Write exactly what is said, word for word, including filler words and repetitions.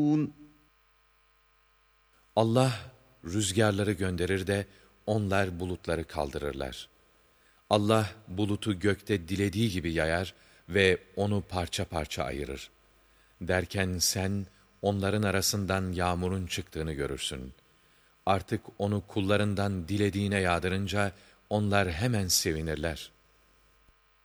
Allah rüzgarları gönderir de onlar bulutları kaldırırlar. Allah bulutu gökte dilediği gibi yayar ve onu parça parça ayırır. Derken sen onların arasından yağmurun çıktığını görürsün. Artık onu kullarından dilediğine yağdırınca onlar hemen sevinirler.